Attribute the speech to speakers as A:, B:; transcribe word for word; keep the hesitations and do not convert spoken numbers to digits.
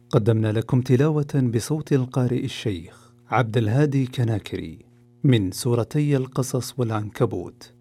A: قدمنا لكم تلاوة بصوت القارئ الشيخ عبد الهادي كناكري من سورتي القصص والعنكبوت.